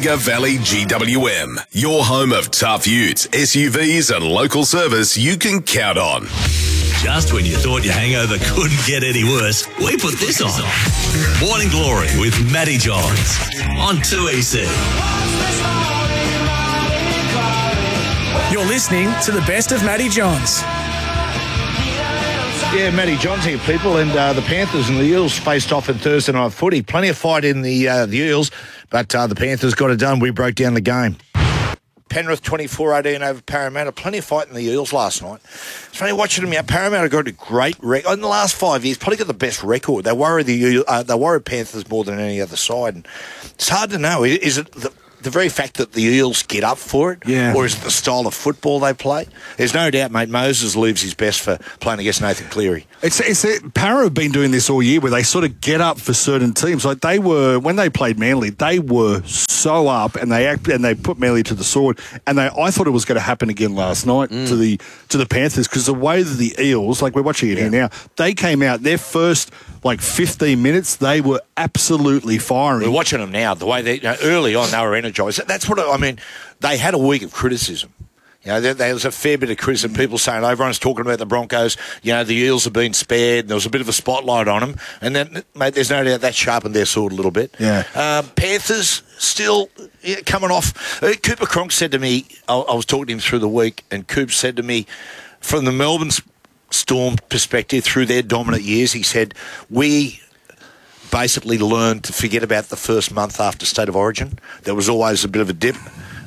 Bega Valley GWM, your home of tough utes, SUVs and local service you can count on. Just when you thought your hangover couldn't get any worse, we put this on. Morning Glory with Matty Johns on 2EC. You're listening to the best of Matty Johns. Yeah, Matty Johns here, people, and the Panthers and the Eels faced off in Thursday night footy. Plenty of fight in the Eels, but the Panthers got it done. We broke down the game. Penrith 24-18 over Parramatta. Plenty of fight in the Eels last night. It's funny watching them out. Parramatta got a great record. In the last 5 years, probably got the best record. They worry the Panthers more than any other side. And it's hard to know. Is it the very fact that the Eels get up for it? Yeah. Or is it the style of football they play? There's no doubt, mate, Moses leaves his best for playing against Nathan Cleary. Para have been doing this all year where they sort of get up for certain teams. Like they were, when they played Manly, they were so up and they put Manly to the sword. And I thought it was going to happen again last night to the Panthers, because the way that the Eels, like we're watching it here now, they came out, their first 15 minutes, they were absolutely firing. We're watching them now. The way they early on, they were energised. That's what I mean. They had a week of criticism. There was a fair bit of criticism. People saying everyone's talking about the Broncos. The Eels have been spared. There was a bit of a spotlight on them, and then, mate, there's no doubt that sharpened their sword a little bit. Yeah. Panthers still coming off. Cooper Cronk said to me, I was talking to him through the week, and Coop said to me, from the Melbourne Storm perspective, through their dominant years, he said, we basically learned to forget about the first month after State of Origin. There was always a bit of a dip.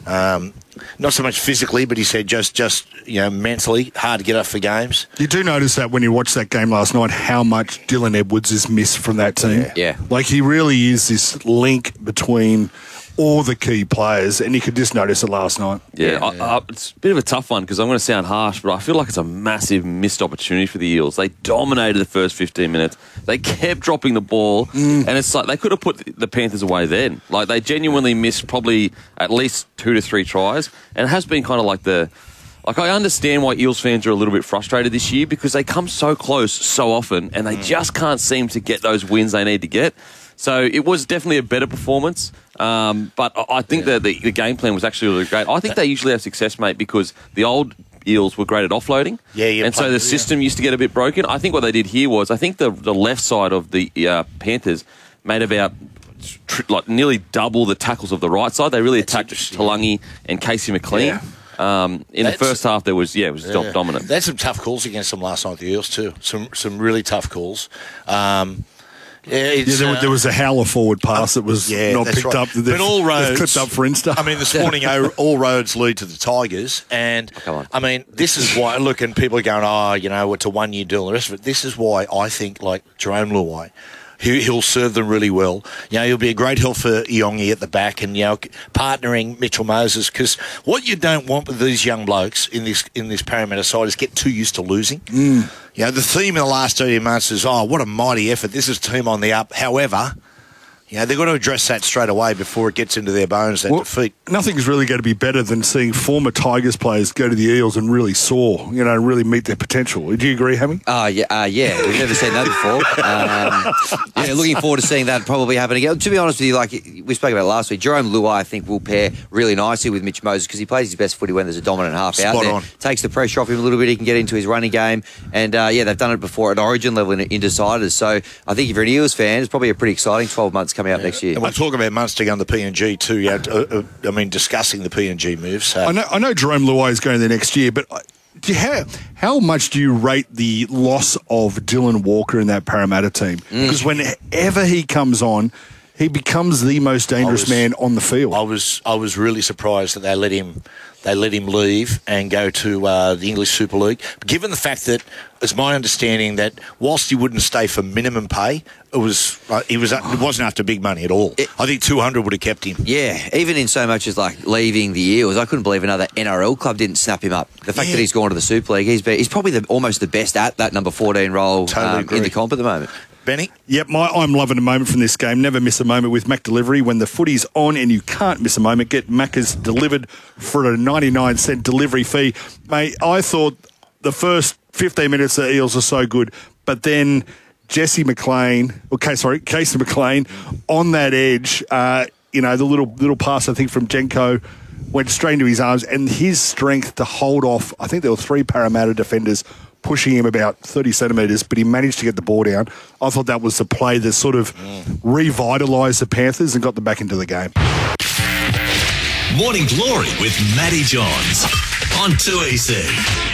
Not so much physically, but he said just mentally, hard to get up for games. You do notice that when you watch that game last night, how much Dylan Edwards is missed from that team. Yeah. Like he really is this link between all the key players, and you could just notice it last night. Yeah. It's a bit of a tough one because I'm going to sound harsh, but I feel like it's a massive missed opportunity for the Eels. They dominated the first 15 minutes. They kept dropping the ball, and it's like they could have put the Panthers away then. Like they genuinely missed probably at least 2 to 3 tries, and it has been kind of like I understand why Eels fans are a little bit frustrated this year because they come so close so often, and they just can't seem to get those wins they need to get. So it was definitely a better performance, but I think that the game plan was actually really great. I think they usually have success, mate, because the old Eels were great at offloading, and so the system used to get a bit broken. I think what they did here was, I think the left side of the Panthers made about nearly double the tackles of the right side. They really attacked Talangi and Casey McLean. In the first half, it was dominant. They had some tough calls against them last night, the Eels too. Some really tough calls. There was a howler forward pass that was not picked up. But all roads clipped up for Insta. I mean, this morning, all roads lead to the Tigers, and I mean, this is why. Look, and people are going, it's a 1 year deal, and the rest of it. This is why I think Jerome Luai. He'll serve them really well. He'll be a great help for Iongi at the back, and partnering Mitchell Moses. Because what you don't want with these young blokes in this Parramatta side is get too used to losing. The theme in the last 18 months is, what a mighty effort. This is a team on the up. However, they've got to address that straight away before it gets into their bones, that defeat. Nothing's really going to be better than seeing former Tigers players go to the Eels and really soar, really meet their potential. Do you agree, Hammy? Yeah. We've never seen that before. Looking forward to seeing that probably happen again. To be honest with you, we spoke about it last week, Jerome Luai, I think, will pair really nicely with Mitch Moses because he plays his best footy when there's a dominant half out there. Takes the pressure off him a little bit. He can get into his running game. And, they've done it before at Origin level in Indeciders. So I think if you're an Eels fan, it's probably a pretty exciting 12 months coming up next year. And we'll talk about Munster going to PNG too. Discussing the PNG moves. I know Jerome Luai is going there next year, but how much do you rate the loss of Dylan Walker in that Parramatta team? Because whenever he comes on, he becomes the most dangerous man on the field. I was really surprised that they let him leave and go to the English Super League. Given the fact that it's my understanding that whilst he wouldn't stay for minimum pay, it wasn't after big money at all. I think 200 would have kept him. Yeah, even in so much as leaving the Eels, I couldn't believe another NRL club didn't snap him up. The fact that he's gone to the Super League, he's probably almost the best at that number 14 role in the comp at the moment. Benny? Yep, I'm loving a moment from this game. Never miss a moment with Mac Delivery. When the footy's on and you can't miss a moment, get Macca's delivered for a 99-cent delivery fee. Mate, I thought the first 15 minutes of Eels are so good, but then Casey McLean on that edge, the little pass, I think, from Jenko went straight into his arms, and his strength to hold off, I think there were 3 Parramatta defenders pushing him about 30 centimetres, but he managed to get the ball down. I thought that was the play that sort of revitalised the Panthers and got them back into the game. Morning Glory with Matty Johns on 2EC.